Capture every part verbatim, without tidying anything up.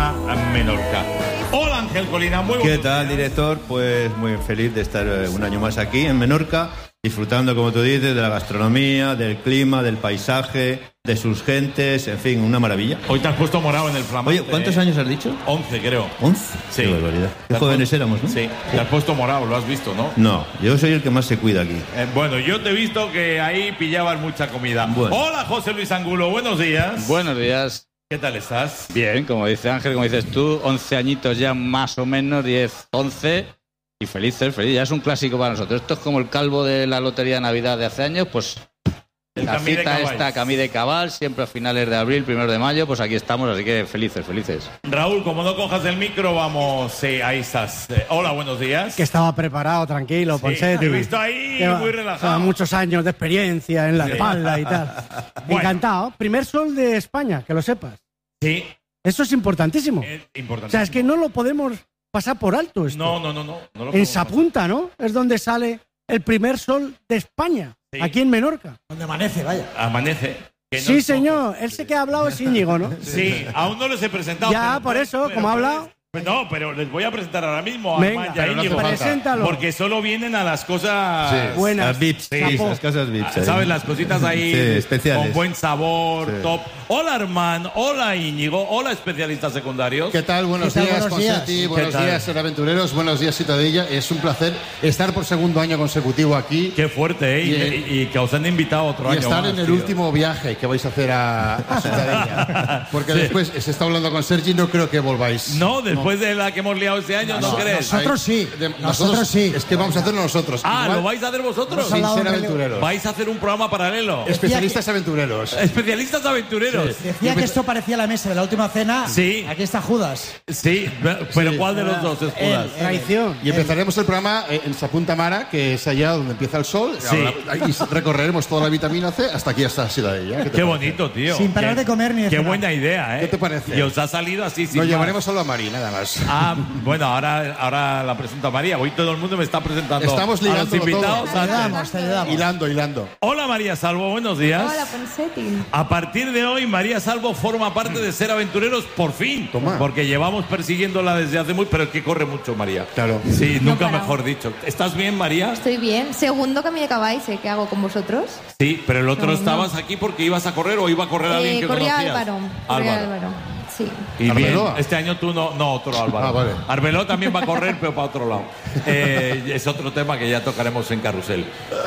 a Menorca. Hola Ángel Colina, muy buenos ¿Qué tal, días. director? Pues muy feliz de estar un año más aquí en Menorca, disfrutando, como tú dices, de la gastronomía, del clima, del paisaje, de sus gentes, en fin, una maravilla. Hoy te has puesto morado en el flamante. Oye, ¿cuántos años has dicho? once, creo. ¿once? Sí. Qué barbaridad. Qué jóvenes éramos, ¿no? Sí, te has puesto morado, lo has visto, ¿no? No, yo soy el que más se cuida aquí. Eh, bueno, yo te he visto que ahí pillabas mucha comida. Bueno. Hola, José Luis Angulo, buenos días. Buenos días. ¿Qué tal estás? Bien, como dice Ángel, como dices tú, once añitos ya más o menos, diez, once, y felices, feliz. Ya es un clásico para nosotros. Esto es como el calvo de la Lotería de Navidad de hace años, pues El la Camí de cita Cabal. esta, Camí de Cabal, siempre a finales de abril, primero de mayo, pues aquí estamos, así que felices, felices. Raúl, como no cojas el micro, vamos... Sí, ahí estás. Eh, hola, buenos días. Que estaba preparado, tranquilo, Sí, Ponseti. te he visto ahí Lleva- muy relajado. lleva muchos años de experiencia en la Sí. espalda y tal. Bueno. Encantado. Primer sol de España, que lo sepas. Sí, Eso es importantísimo. es importante. O sea, es que no lo podemos pasar por alto esto. No, no, no, no. no lo En podemos Sapunta, ¿no? Es donde sale el primer sol de España, Sí. aquí en Menorca. Donde amanece, vaya. pasar. Amanece. Que no Sí, es poco. señor. Él sé que ha hablado es Íñigo, ¿no? Sí, aún no les he presentado. Ya, pero- por eso, pero- como ha pero- hablado. pues no, pero les voy a presentar ahora mismo a Venga, Armand y a pero no Íñigo. hace falta. Preséntalo. Porque solo vienen a las cosas... Sí. Buenas. Las V I Ps, Sí. sí, las casas V I Ps. ahí. ¿Sabes? Las cositas ahí Sí, especiales. con buen sabor, Sí. top. Hola Armand, hola Íñigo, hola especialistas secundarios. ¿Qué tal? Buenos ¿Qué tal? días, Buenos días. Ponseti. ¿Qué Buenos tal? días, aventureros. Buenos días, Citadella. Es un placer estar por segundo año consecutivo aquí Qué fuerte, ¿eh? Y, Bien. y- y que os han invitado otro y año estar más, en el tío. último viaje que vais a hacer a, a Citadella. Porque después se está hablando con Sergi, no creo que volváis. No, después de la que hemos liado este año, ¿no, crees? Nosotros sí. De- Nosotros sí. Es que vamos a hacerlo nosotros. Ah, Igual, ¿lo vais a hacer vosotros? Hemos sin hablado ser de- aventureros. ¿Vais a hacer un programa paralelo? Especialistas aventureros. Especialistas aventureros. Decía que esto parecía la mesa de la última cena. Sí. Aquí está Judas. Sí, pero ¿cuál de los dos es Judas? Él, él. Traición. Y empezaremos el programa eh, en Sapunta Mara, que es allá donde empieza el sol. Sí. Ahora, y recorreremos toda la vitamina C hasta aquí, hasta Citadella. ¿Qué te Qué parece? bonito, tío. Sin parar Qué- de comer ni de Qué cenar. buena idea, ¿eh? ¿Qué te parece? Y os ha salido así sin Lo más. llevaremos solo a Mari, nada más. Ah, bueno, ahora, ahora la presenta María. Hoy todo el mundo me está presentando Estamos a los ligándolo invitados. Te antes. ayudamos, te ayudamos. Hilando, hilando. Hola María Salvo, buenos días. Hola, Ponseti. A partir de hoy, María Salvo forma parte de Ser Aventureros por fin. Toma. Porque llevamos persiguiéndola desde hace muy... Pero es que corre mucho, María. Claro. Sí, No nunca paramos. mejor dicho. ¿Estás bien, María? Estoy bien. Segundo Camí de Cabal, sé que hago con vosotros. Sí, pero el otro No, estabas no. aquí porque ibas a correr o iba a correr alguien Eh, que corría conocías. Álvaro. Corría Álvaro. Álvaro. Sí. Y bien, ¿Arbeloa? este año tú no, no otro Álvaro. Ah, vale. Arbeloa también va a correr, pero para otro lado. Eh, es otro tema que ya tocaremos en Carrusel.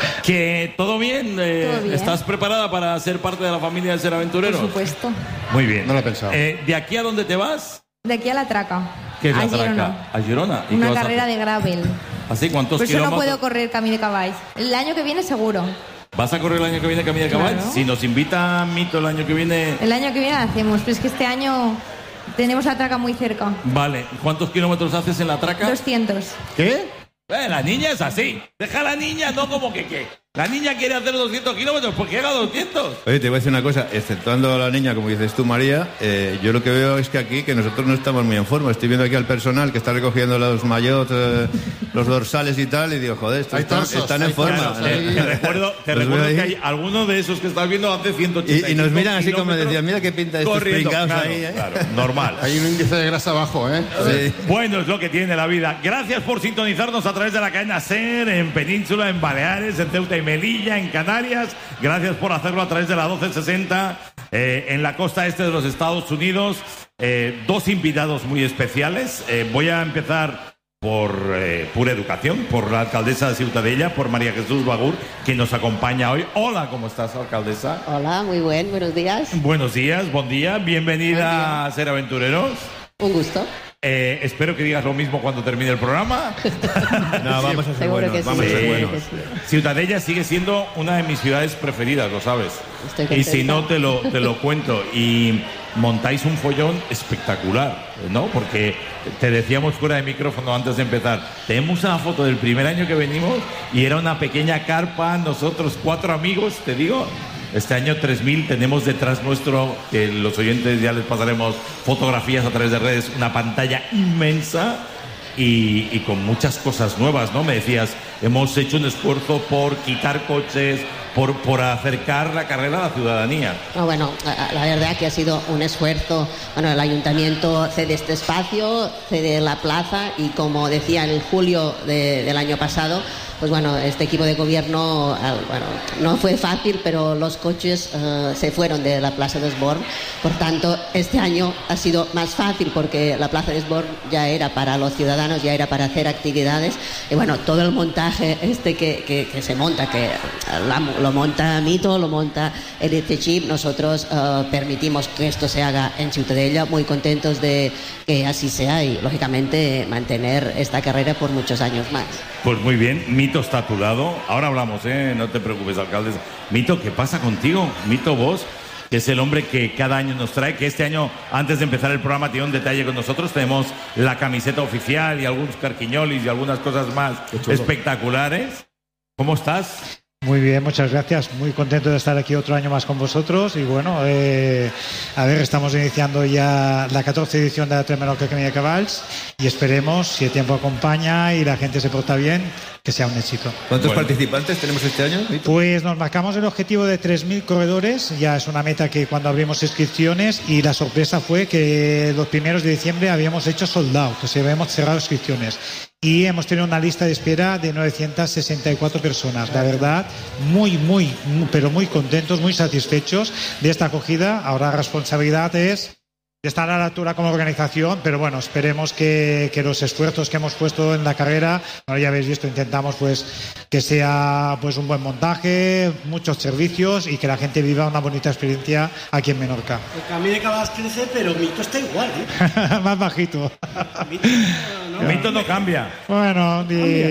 Que todo bien, eh, Todo bien. ¿estás preparada para ser parte de la familia de Ser Por Aventureros? supuesto. Muy bien. No lo he pensado. Eh, ¿De aquí a dónde te vas? De aquí a la traca. ¿Qué es a la traca? Girona. ¿A Girona? ¿Y qué Una vas a carrera hacer? de gravel. ¿Así? ¿Cuántos Por eso no kilómetros? puedo correr Camí de Cabal. El año que viene seguro. ¿Vas a correr el año que viene Camino de Cabal? Claro. Si nos invita Mito el año que viene... El año que viene la hacemos, pero es que este año tenemos la traca muy cerca. Vale. ¿Cuántos kilómetros haces en la traca? doscientos. ¿Qué? Eh, la niña es así. Deja a la niña, no como que qué. La niña quiere hacer doscientos kilómetros, pues que haga doscientos. Oye, te voy a decir una cosa, exceptuando a la niña, como dices tú, María, eh, yo lo que veo es que aquí, que nosotros no estamos muy en forma. Estoy viendo aquí al personal que está recogiendo los maillots, eh, los dorsales y tal, y digo, joder, estos Hay están, torsos, están hay en forma. torsos, Eh, hay- Te recuerdo, te Los recuerdo veo que ahí. hay algunos de esos que estás viendo hace ciento ochenta Y, y nos miran así como me kilómetros decían, mira qué pinta de estos corriendo. pringados Claro, ahí, ¿eh? claro, normal. Hay un índice de grasa bajo, ¿eh? Sí. Bueno, es lo que tiene la vida. Gracias por sintonizarnos a través de la cadena SER, en Península, en Baleares, en Ceuta y Melilla, en Canarias. Gracias por hacerlo a través de la doce sesenta, eh, en la costa este de los Estados Unidos. Eh, dos invitados muy especiales. Eh, voy a empezar por eh, Pura Educación, por la alcaldesa de Ciutadella, por María Jesús Bagur, que nos acompaña hoy. Hola, ¿cómo estás, alcaldesa? Hola, muy buen, buenos días. Buenos días, buen día. Bienvenida a Ser Aventureros. Un gusto. Eh, espero que digas lo mismo cuando termine el programa. No, vamos a ser Seguro buenos, que sí, vamos a ser seguro buenos. que sí. Ciutadella sigue siendo una de mis ciudades preferidas, lo sabes. Estoy Y si contenta. no, te lo, te lo cuento. Y montáis un follón espectacular, ¿no? Porque te decíamos fuera de micrófono antes de empezar, tenemos una foto del primer año que venimos y era una pequeña carpa, nosotros cuatro amigos, te digo. Este año tres mil tenemos detrás nuestro, que los oyentes ya les pasaremos fotografías a través de redes, una pantalla inmensa y, y con muchas cosas nuevas, ¿no? Me decías, hemos hecho un esfuerzo por quitar coches, por, por acercar la carrera a la ciudadanía. No, bueno, la, la verdad que ha sido un esfuerzo. Bueno, el ayuntamiento cede este espacio, cede la plaza y como decía en julio de, del año pasado, pues bueno, este equipo de gobierno, bueno, no fue fácil, pero los coches uh, se fueron de la Plaza de Esborn. Por tanto, este año ha sido más fácil porque la Plaza de Esborn ya era para los ciudadanos, ya era para hacer actividades. Y bueno, todo el montaje este que, que, que se monta, que la, lo monta Mito, lo monta Elite Chip, nosotros uh, permitimos que esto se haga en Ciutadella, muy contentos de que así sea y, lógicamente, mantener esta carrera por muchos años más. Pues muy bien, Mito está a tu lado. Ahora hablamos, ¿eh? No te preocupes, alcalde. Mito, ¿qué pasa contigo? Mito, vos, que es el hombre que cada año nos trae, que este año, antes de empezar el programa, tiene un detalle con nosotros. Tenemos la camiseta oficial y algunos carquiñolis y algunas cosas más espectaculares. ¿Cómo estás? Muy bien, muchas gracias. Muy contento de estar aquí otro año más con vosotros. Y bueno, eh, a ver, estamos iniciando ya la catorce edición de la Tres Menorca Camí de Cavalls y esperemos, si el tiempo acompaña y la gente se porta bien, que sea un éxito. ¿Cuántos Bueno. participantes tenemos este año? Pues nos marcamos el objetivo de tres mil corredores. Ya es una meta que cuando abrimos inscripciones, y la sorpresa fue que los primeros de diciembre habíamos hecho sold out, o sea, habíamos cerrado inscripciones. Y hemos tenido una lista de espera de novecientas sesenta y cuatro personas. La verdad, muy, muy, muy, pero muy contentos, muy satisfechos de esta acogida. Ahora la responsabilidad es de estar a la altura como organización, pero bueno, esperemos que, que los esfuerzos que hemos puesto en la carrera, bueno, ya habéis visto, intentamos pues que sea pues un buen montaje, muchos servicios y que la gente viva una bonita experiencia aquí en Menorca. El Camí de Cavalls crece, pero Mito está igual, ¿eh? Más bajito. Mito, no, no. Mito no cambia. Bueno,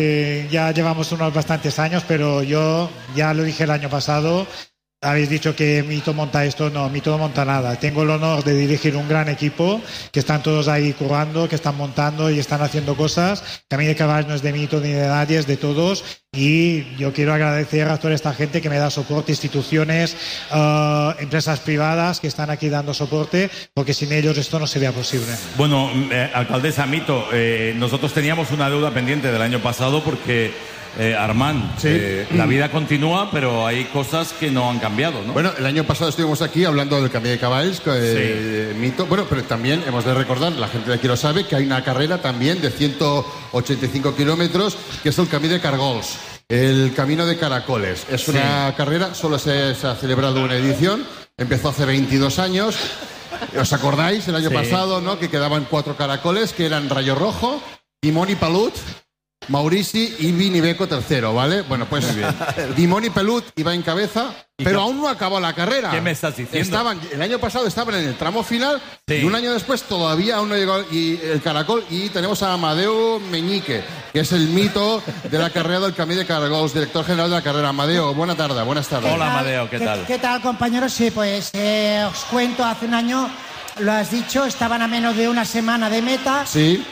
y ya llevamos unos bastantes años, pero yo ya lo dije el año pasado. Habéis dicho que Mito monta esto, no, Mito no monta nada. Tengo el honor de dirigir un gran equipo, que están todos ahí currando, que están montando y están haciendo cosas. Camí de Cavalls no es de Mito ni de nadie, es de todos. Y yo quiero agradecer a toda esta gente que me da soporte, instituciones, uh, empresas privadas que están aquí dando soporte, porque sin ellos esto no sería posible. Bueno, eh, alcaldesa Mito, eh, nosotros teníamos una deuda pendiente del año pasado porque... Eh, Armand, Sí. eh, la vida continúa, pero hay cosas que no han cambiado, ¿no? Bueno, el año pasado estuvimos aquí hablando del Camí de Cavalls, eh, Mito. Bueno, pero también hemos de recordar, la gente de aquí lo sabe, que hay una carrera también de ciento ochenta y cinco kilómetros, que es el Camí de Cargols, el Camino de Caracoles. Es una Sí. carrera, solo se, se ha celebrado una edición, empezó hace veintidós años. ¿Os acordáis el año Sí. pasado, no? Que quedaban cuatro caracoles, que eran Rayo Rojo, Dimoni Pelut, Maurici y Vini Beco tercero, ¿vale? Bueno, pues Dimoni Pelut iba en cabeza, pero aún no acabó la carrera. ¿Qué me estás diciendo? Estaban, el año pasado estaban en el tramo final Sí. y un año después todavía aún no llegó y el caracol. Y tenemos a Amadeo Meñique, que es el mito de la carrera del Camí de Caragols, director general de la carrera. Amadeo, buena tarde, buenas tardes. Hola, Amadeo, ¿qué tal? ¿Qué tal, compañeros? Sí, pues eh, os cuento, hace un año, lo has dicho, estaban a menos de una semana de meta, Sí.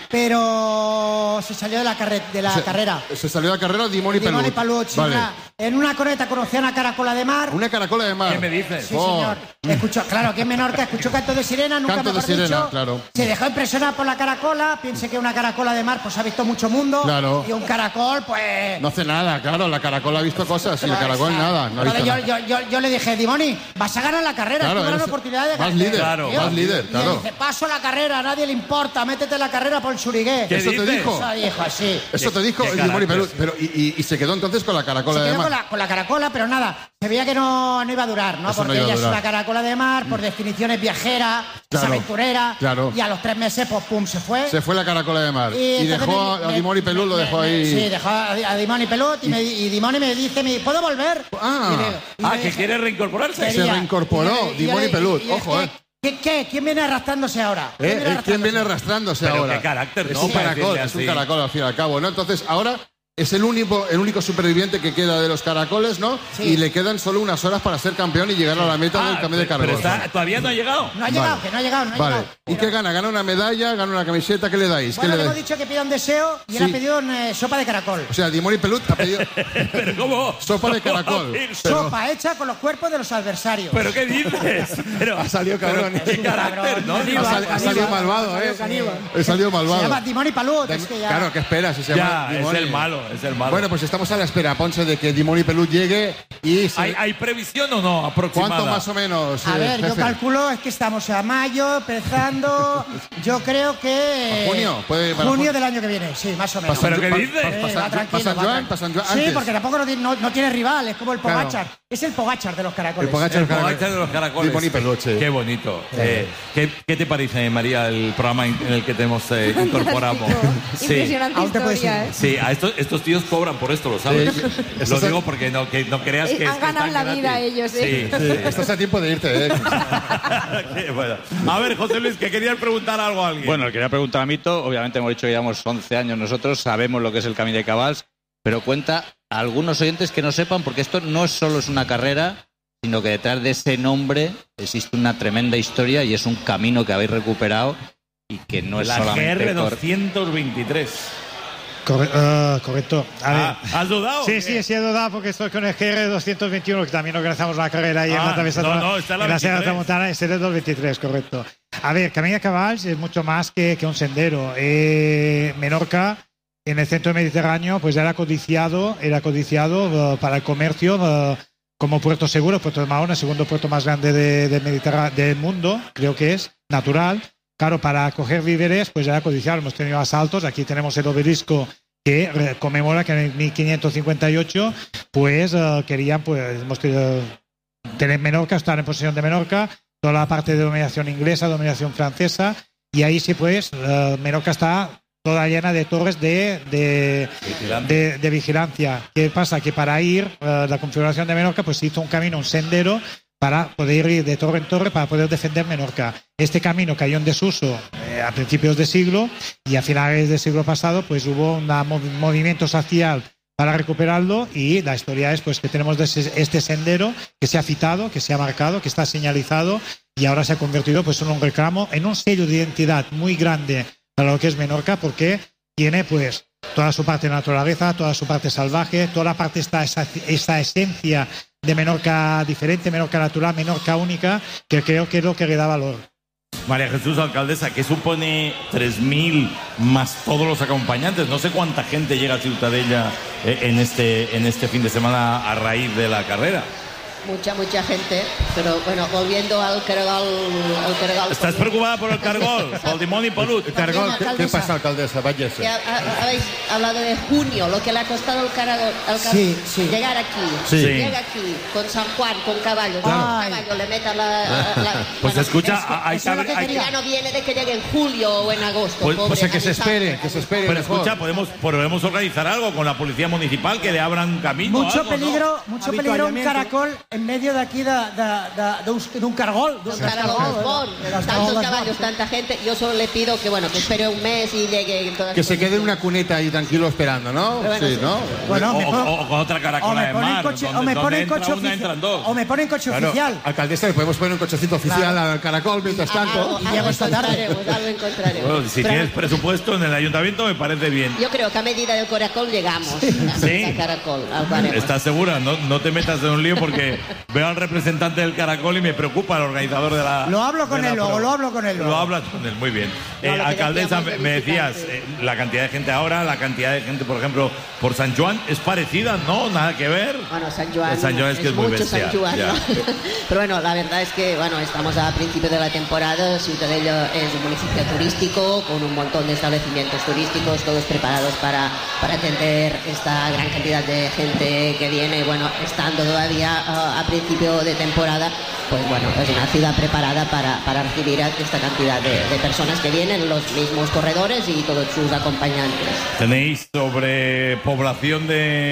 pero se salió de la, carre- de la Se- carrera. Se salió de la carrera Dimoni Pelut. Dimoni Pelut, sí, Vale. una- en una corneta conocían a Caracola de Mar. Una caracola de mar. ¿Qué me dices? Sí, Oh. señor. Escuchó, claro, que en Menorca escuchó canto de sirena, nunca Canto de mejor sirena, dicho. claro. Se dejó impresionar por la caracola, piense que una caracola de mar pues ha visto mucho mundo. Claro. Y un caracol, pues... No hace nada, claro, la caracola ha visto cosas y el caracol nada. No ha Entonces visto yo, nada. yo, yo, yo le dije, Dimoni, vas a ganar la carrera, Claro, es tu gran eres- oportunidad de vas ganar. líder, Claro, vas líder, Y claro. él dice, paso la carrera, a nadie le importa, métete en la carrera por el Surigué. ¿Qué Eso te dices? dijo. Eso dijo así. Eso te dijo qué el Dimoni carácter. Pelut. Pero, y, y- y se quedó entonces con la caracola Se de quedó mar. con la, con la caracola, pero nada, se veía que no, no iba a durar, ¿no? Eso no Porque iba a ella es durar. una caracola de mar, por definición es viajera, es Claro, aventurera, claro. y a los tres meses, pues pum, se fue. Se fue la caracola de mar. Y, entonces dejó me- a me- Dimoni Pelut, lo me- dejó me- ahí. Sí, dejó a, a Dimoni Pelut y, me, y Dimoni me dice, me, ¿puedo volver? Ah. Y le- y Ah, me que dije, quiere reincorporarse. Se quería. reincorporó, Y yo le- y yo Dimoni le- Pelut, y yo le ojo, dije, eh. ¿Qué, qué? ¿Quién viene arrastrándose ahora? ¿Eh? viene ¿Eh? ¿Quién viene arrastrándose? arrastrándose Pero ahora? qué carácter, es ¿no? un Para caracol, decirle es un así. caracol al fin y al cabo, ¿no? Entonces, ahora es el único, el único superviviente que queda de los caracoles, ¿no? Sí. Y le quedan solo unas horas para ser campeón y llegar a la meta del Ah, Camí de pero Cargos. está- todavía no ha llegado. No ha llegado, Vale. que no ha llegado, no ha Vale. llegado. ¿Y qué gana? ¿Gana una medalla? ¿Gana una camiseta? ¿Qué le dais? ¿Qué Bueno, le le hemos dais? dicho que pida un deseo y él Sí. ha pedido eh, sopa de caracol. O sea, Dimoni Pelut ha pedido ¿Pero cómo? sopa de ¿Cómo va a caracol. pedir Pero- Sopa hecha con los cuerpos de los adversarios. ¿Pero qué dices? Pero, Ha salido cabrón. pero qué carácter, ¿no? Ha, sal- ha salido malvado, ¿eh? Ha salido Se llama malvado. Dimoni Palut. Es que ya... Claro, ¿qué esperas? Si se Ya, llama es Dimoni. el malo, es el malo. Bueno, pues estamos a la espera, Ponce, de que Dimoni Pelut llegue y... Se... ¿Hay, ¿Hay previsión o no aproximada? ¿Cuánto más o menos? A eh, ver, yo jefe? calculo, es que estamos a mayo, empezando, yo creo que... ¿A junio? ¿Puede para junio junio? del año que viene, sí, más o menos. ¿Pero qué Pa- dices? pa- Eh, pa- va pa- tranquilo, pa- San va Joan, tranquilo. pa' San Joan, Sí, antes. porque tampoco no tiene, no, no tiene rival, es como el Claro. Pogachar. Es el Pogachar de los caracoles. El Pogacar, El claro. Pogacar de los caracoles. Dimoni Pelut, sí. Qué bonito. Eh, ¿qué, ¿Qué te parece, María, el programa en en el que te hemos eh, incorporamos? Sí. Impresionante Aún te puedes historia, ir. ¿eh? Sí, a estos, estos tíos cobran por esto, lo sabes. Sí. Lo Estos- digo porque no, que no creas Eh, que. han es que ganado están la vida gratis. ellos, ¿eh? Sí, Sí, sí. estás a tiempo de irte, ¿eh? Qué bueno. A ver, José Luis, que querías preguntar algo a alguien. Bueno, le quería preguntar a Mito, obviamente hemos dicho que llevamos once años nosotros, sabemos lo que es el Camí de Cabals, pero cuenta a algunos oyentes que no sepan, porque esto no es solo es una carrera, sino que detrás de ese nombre existe una tremenda historia y es un camino que habéis recuperado y que no es la G solamente... R cor- doscientos veintitrés. Corre- ah, correcto. A ver. Ah, ¿has dudado? Sí, o sí, qué? sí he dudado porque estoy con el G R doscientos veintiuno, que también organizamos una carrera ahí en Ah, la Travesa no, Tra- no, está la en la Sierra veintitrés. Tramontana, es el doscientos veintitrés, correcto. A ver, Camino de Cabals es mucho más que, que un sendero. Eh, Menorca, en el centro mediterráneo, pues era codiciado, era codiciado eh, para el comercio eh, como puerto seguro, Puerto de Mahón, el segundo puerto más grande de, de Mediterrá- del mundo, creo que es, natural. Claro, para coger víveres, pues era codiciado. Hemos tenido asaltos. Aquí tenemos el obelisco que eh, conmemora que en mil quinientos cincuenta y ocho, pues eh, querían, pues, hemos querido tener Menorca, estar en posesión de Menorca, toda la parte de dominación inglesa, dominación francesa, y ahí sí, pues, eh, Menorca está toda llena de torres de, de, de, de vigilancia. ¿Qué pasa? Que para ir, eh, la configuración de Menorca, pues se hizo un camino, un sendero, para poder ir de torre en torre, para poder defender Menorca. Este camino cayó en desuso eh, a principios de siglo y a finales del siglo pasado pues hubo un mov- movimiento social para recuperarlo y la historia es pues que tenemos de ese- este sendero que se ha citado, que se ha marcado, que está señalizado y ahora se ha convertido pues en un reclamo, en un sello de identidad muy grande para lo que es Menorca porque tiene pues toda su parte de naturaleza, toda su parte salvaje, toda la parte esta, esa, esa esencia de Menorca diferente, Menorca natural, Menorca única, que creo que es lo que le da valor. María Jesús, alcaldesa, ¿qué supone tres mil más todos los acompañantes? No sé cuánta gente llega a Ciutadella eh, en este, en este fin de semana a raíz de la carrera. Mucha, mucha gente, pero bueno, volviendo al cargol... Al cargol ¿Estás preocupada por el cargol? Por el Dimoni Pelut. Cargol, ¿qué, ¿qué alcaldesa. pasa, alcaldesa? Vaya. Ya ha- habéis hablado de junio, lo que le ha costado el cargol, al car- Sí, sí. llegar aquí. Sí. Llega aquí con San Juan, con caballos. Claro. Con caballo, le meta la. la- la- Pues bueno, escucha, es que hay eso es lo que hay- quería. Ya no viene de que llegue en julio o en agosto. Pues- pobre, Pues que se avisando. espere, que se espere. Pero mejor. escucha, podemos, podemos organizar algo con la policía municipal que le abran camino. Mucho algo, ¿no? peligro, mucho peligro un caracol en medio de aquí de, de, de, de un, de un cargol. De Los cargos, bon, tantos caballos, tanta gente. Yo solo le pido que bueno que espere un mes y llegue en todas Que se quede en condiciones. una cuneta ahí tranquilo esperando, ¿no? Pero bueno, Sí, sí. ¿no? Bueno, O, me pon- o- o con otra o caracola me de ponen mar. coche, donde, o me donde ponen entra coche una, ofici- entran dos. o me ponen coche Claro, oficial. alcaldesa, le podemos poner un cochecito oficial Claro. al caracol mientras tanto. Algo, Y algo llego esta tarde. encontraremos, algo encontraremos. Bueno, si Pero tienes presupuesto en el ayuntamiento me parece bien. yo creo que a medida del caracol llegamos Sí. al caracol. Al haremos. ¿Estás segura? No, no te metas en un lío porque veo al representante del caracol y me preocupa el organizador de la. Lo hablo con de la él luego, prueba. lo hablo con él luego. Lo hablas con él, muy bien. No, Eh, lo que alcaldesa, decíamos me, de me decías, visitantes. eh, la cantidad de gente ahora, la cantidad de gente, por ejemplo, por San Juan, es parecida, ¿no? Nada que ver. Bueno, San Juan, San Juan es que es muy mucho bestial, San Juan, ya. ¿no? Pero bueno, la verdad es que bueno, estamos a principio de la temporada. Ciutadella es un municipio turístico con un montón de establecimientos turísticos, todos preparados para, para atender esta gran cantidad de gente que viene. Bueno, estando todavía uh, a principio de temporada, pues bueno, es una ciudad preparada para, para recibir a esta cantidad de, de personas que vienen, los mismos corredores y todos sus acompañantes. ¿Tenéis sobrepoblación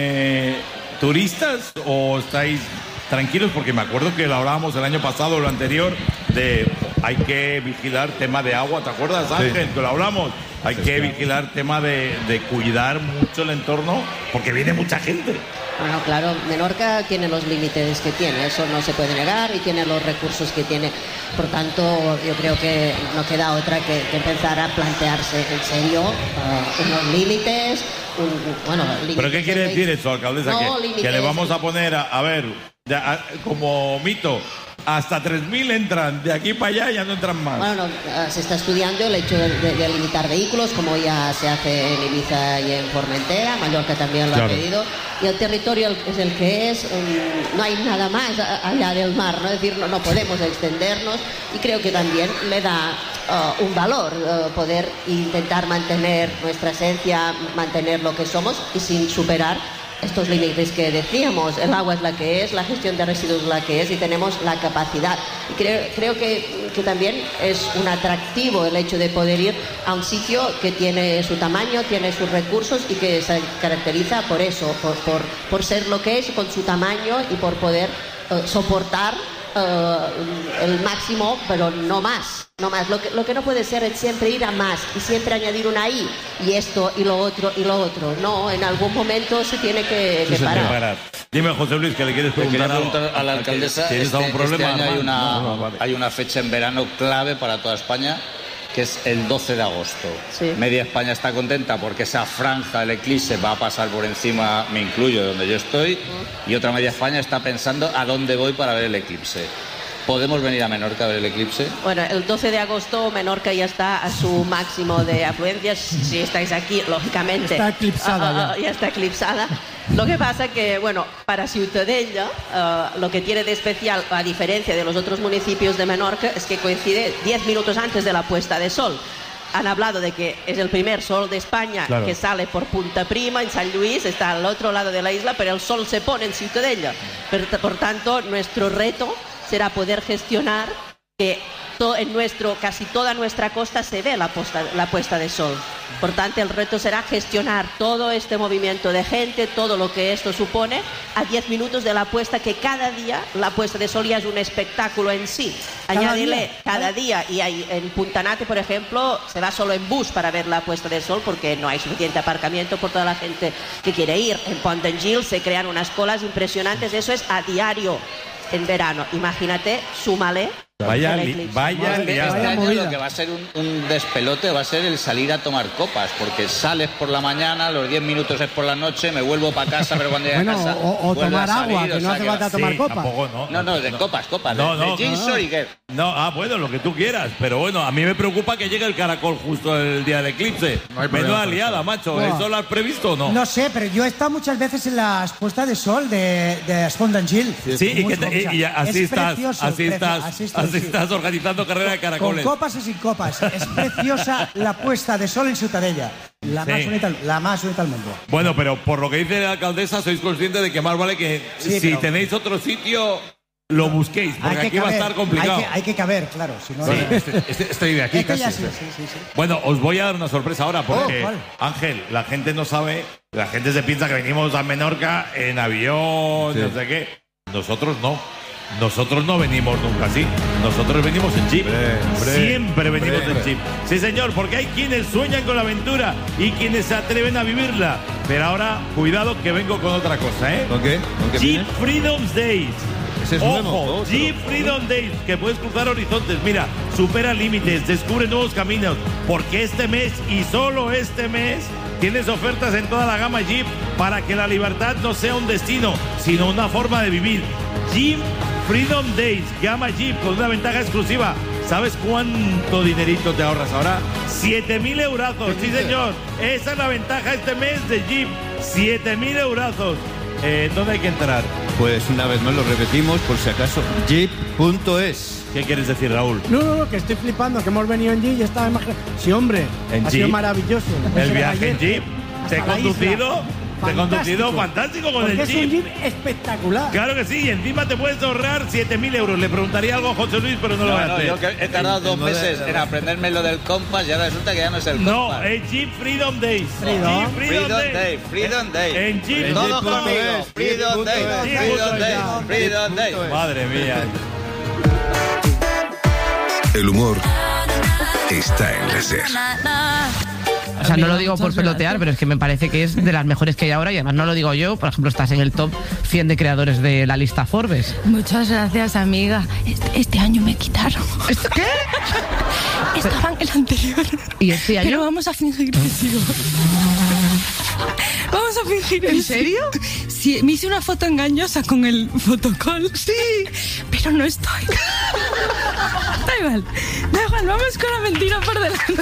de turistas o estáis tranquilos? Porque me acuerdo que lo hablábamos el año pasado o lo anterior de hay que vigilar tema de agua, ¿te acuerdas, Ángel? Que lo hablamos. Hay que vigilar tema de, de cuidar mucho el entorno porque viene mucha gente. Bueno, claro, Menorca tiene los límites que tiene, eso no se puede negar, y tiene los recursos que tiene. Por tanto, yo creo que no queda otra que, que empezar a plantearse en serio uh, unos límites. Un, bueno, límites ¿Pero qué quiere de- decir eso, alcaldesa? No, que, límites. que le vamos a poner, a, a ver, ya, a- como mito, hasta tres mil entran. De aquí para allá ya no entran más. Bueno, no, se está estudiando el hecho de, de, de limitar vehículos, como ya se hace en Ibiza y en Formentera. Mallorca también lo claro. ha pedido. Y el territorio es el que es. Um, no hay nada más allá del mar, ¿no? Es decir, no, no podemos extendernos. Y creo que también le da uh, un valor uh, poder intentar mantener nuestra esencia, mantener lo que somos y sin superar estos límites que decíamos. El agua es la que es, la gestión de residuos es la que es y tenemos la capacidad. Y creo, creo que, que también es un atractivo el hecho de poder ir a un sitio que tiene su tamaño, tiene sus recursos y que se caracteriza por eso, por, por, por ser lo que es, con su tamaño y por poder uh, soportar uh, el máximo, pero no más. No más, lo que, lo que no puede ser es siempre ir a más y siempre añadir una I y esto y lo otro y lo otro. No, en algún momento se tiene que, que, parar. que parar. Dime, José Luis, que le quieres preguntar, le preguntar a la alcaldesa. ¿Tienes este, algún problema? Este año hay una, no, no, vale. hay una fecha en verano clave para toda España, que es el doce de agosto. Sí. Media España está contenta porque esa franja del eclipse va a pasar por encima, me incluyo, de donde yo estoy, uh-huh. y otra media España está pensando a dónde voy para ver el eclipse. ¿Podemos venir a Menorca a ver el eclipse? Bueno, el doce de agosto Menorca ya está a su máximo de afluencias. Si estáis aquí, lógicamente... Está eclipsada uh, uh, ya. ya está eclipsada. Lo que pasa que, bueno, para Ciutadella, uh, lo que tiene de especial, a diferencia de los otros municipios de Menorca, es que coincide diez minutos antes de la puesta de sol. Han hablado de que es el primer sol de España claro. que sale por Punta Prima, en San Luis, está al otro lado de la isla, pero el sol se pone en Ciutadella. Por, por tanto, nuestro reto será poder gestionar que to, en nuestro, casi toda nuestra costa se ve la, posta, la puesta de sol. Por tanto, el reto será gestionar todo este movimiento de gente, todo lo que esto supone, a diez minutos de la puesta, que cada día la puesta de sol ya es un espectáculo en sí. ¿Cada Añádele día? cada día. Y hay, en Puntanate, por ejemplo, se va solo en bus para ver la puesta de sol porque no hay suficiente aparcamiento por toda la gente que quiere ir. En Pont d'Angil se crean unas colas impresionantes. Eso es a diario. En verano, imagínate, súmale. Vaya, li, vaya, este vaya año lo que va a ser un, un despelote va a ser el salir a tomar copas, porque sales por la mañana, los diez minutos es por la noche, me vuelvo para casa, pero cuando llegue bueno, a casa... O, o tomar salir, agua, que o no sea, hace falta que... tomar sí, copas. Tampoco, no, no, no, de no. copas, copas, no, de, no, de Ginso no. y qué. No, ah, bueno, lo que tú quieras, pero bueno, a mí me preocupa que llegue el caracol justo el día del eclipse. No hay Menuda problema, liada, macho. No. ¿Eso lo has previsto o no? No sé, pero yo he estado muchas veces en las puestas de sol de, de Pont d'Angil. Sí, y, que te, y, y así, es estás, precioso, así, precio- estás, así así estoy, sí. estás organizando carrera de caracoles. Con copas o sin copas. Es preciosa la puesta de sol en Ciutadella. La, Sí. más bonita, la más bonita del mundo. Bueno, pero por lo que dice la alcaldesa, sois conscientes de que más vale que Sí, si pero- tenéis otro sitio, lo busquéis, porque Hay que aquí va a caber, estar complicado. Hay que, hay que caber, claro. Si no, Sí. no- Este, este, este de aquí Es que ya casi. sí, sí, sí, sí. Bueno, os voy a dar una sorpresa ahora, porque, Oh, ¿cuál? Ángel, la gente no sabe, la gente se piensa que venimos a Menorca en avión, Sí. no sé qué. Nosotros no. Nosotros no venimos nunca así. Nosotros venimos en jeep. Hombre, hombre, Siempre venimos hombre. en jeep. Sí, señor, porque hay quienes sueñan con la aventura y quienes se atreven a vivirla. Pero ahora, cuidado que vengo con otra cosa, ¿eh? ¿Con qué? ¿Con qué Jeep vienes? Freedom Days. Ese es nuevo. Ojo, Otro. Jeep Freedom Days, que puedes cruzar horizontes. Mira, supera límites, descubre nuevos caminos. Porque este mes, y solo este mes, tienes ofertas en toda la gama Jeep para que la libertad no sea un destino, sino una forma de vivir. Jeep Freedom Days, gama Jeep con una ventaja exclusiva. ¿Sabes cuánto dinerito te ahorras ahora? siete mil eurazos, sí señor. Esa es la ventaja este mes de Jeep. siete mil eurazos. Eh, ¿Dónde hay que entrar? Pues una vez más lo repetimos, por si acaso. jeep punto es. ¿Qué quieres decir, Raúl? No, no, no, que estoy flipando, que hemos venido en Jeep y estaba imaginando. Sí, hombre, En ha sido Jeep. maravilloso. El viaje en Jeep. Hasta Te he la conducido, isla. te he conducido fantástico con Porque el es un Jeep. Jeep espectacular. Claro que sí, y encima te puedes ahorrar siete mil euros. Le preguntaría algo a José Luis, pero no, lo voy No, a no, hacer. yo que he tardado dos El modelo, meses en ¿no? aprenderme lo del compás y ahora resulta que ya no es el No, compás. es Jeep Freedom Days. Freedom. Jeep Freedom Freedom, Day, Freedom Day. En Jeep. En Todos Jeep punto conmigo. es, Freedom Jeep Day, punto es. Freedom Day, Freedom Day. Madre mía. El humor está en la SER. O sea, no lo digo por pelotear, pero es que me parece que es de las mejores que hay ahora y además no lo digo yo. Por ejemplo, estás en el top cien de creadores de la lista Forbes. Muchas gracias, amiga. Este, este año me quitaron. ¿Qué? Estaba en el anterior. ¿Y este año? Pero vamos a fingir que sigo. Vamos a fingir. ¿En serio? Sí, me hice una foto engañosa con el fotocall. Sí. Pero no estoy. Da igual. Da igual, vamos con la mentira por delante.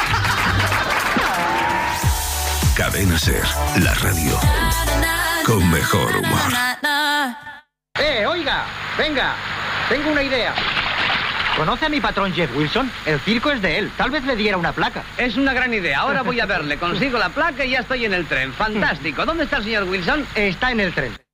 Cadena Ser, la radio con mejor humor. Eh, oiga, venga, tengo una idea. ¿Conoce a mi patrón Jeff Wilson? El circo es de él. Tal vez le diera una placa. Es una gran idea. Ahora voy a verle. Consigo la placa y ya estoy en el tren. Fantástico. ¿Dónde está el señor Wilson? Está en el tren.